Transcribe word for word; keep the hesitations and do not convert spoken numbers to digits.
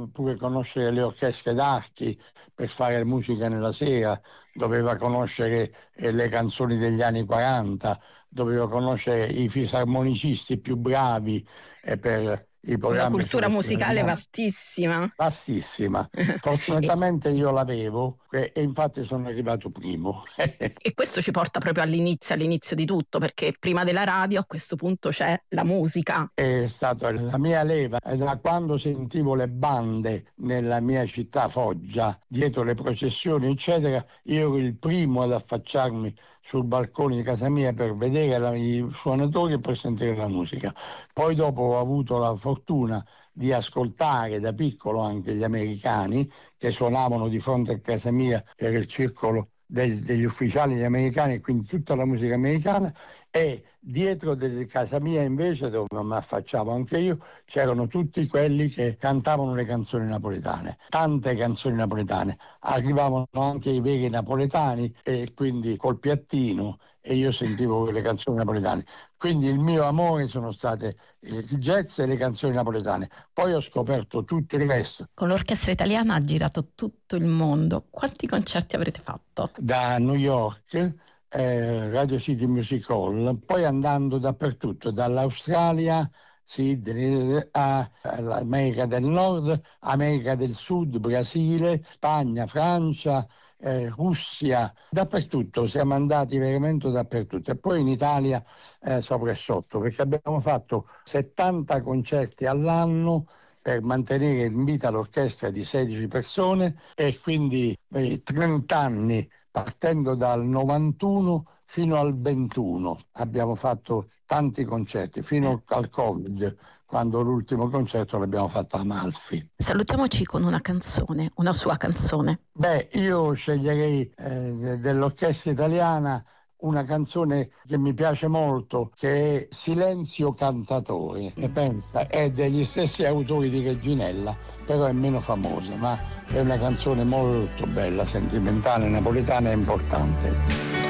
pure conoscere le orchestre d'archi per fare musica nella sera, doveva conoscere eh, le canzoni degli anni quaranta, doveva conoscere i fisarmonicisti più bravi eh, per i Una programmi cultura sulle musicale vastissima. Vastissima. Fortunatamente io l'avevo e infatti sono arrivato primo. E questo ci porta proprio all'inizio, all'inizio di tutto, perché prima della radio a questo punto c'è la musica. È stata la mia leva, da quando sentivo le bande nella mia città Foggia, dietro le processioni eccetera, io ero il primo ad affacciarmi sul balcone di casa mia per vedere la, i suonatori e per sentire la musica. Poi dopo ho avuto la fortuna di ascoltare da piccolo anche gli americani che suonavano di fronte a casa mia per il circolo degli, degli ufficiali americani, quindi tutta la musica americana, e dietro di casa mia invece, dove mi affacciavo anche io, c'erano tutti quelli che cantavano le canzoni napoletane, tante canzoni napoletane, arrivavano anche i veri napoletani e quindi col piattino e io sentivo le canzoni napoletane. Quindi il mio amore sono state il jazz e le canzoni napoletane. Poi ho scoperto tutto il resto. Con l'orchestra italiana ha girato tutto il mondo. Quanti concerti avrete fatto? Da New York, eh, Radio City Music Hall, poi andando dappertutto, dall'Australia, Sydney, all'America del Nord, America del Sud, Brasile, Spagna, Francia, eh, Russia, dappertutto, siamo andati veramente dappertutto. E poi in Italia eh, sopra e sotto, perché abbiamo fatto settanta concerti all'anno per mantenere in vita l'orchestra di sedici persone e quindi eh, trenta anni, partendo dal novantuno fino al ventuno. Abbiamo fatto tanti concerti, fino al Covid, quando l'ultimo concerto l'abbiamo fatto a Amalfi. Salutiamoci con una canzone, una sua canzone. Beh, io sceglierei eh, dell'orchestra italiana una canzone che mi piace molto, che è Silenzio Cantatori, e pensa, è degli stessi autori di Reginella, però è meno famosa, ma è una canzone molto bella, sentimentale, napoletana e importante.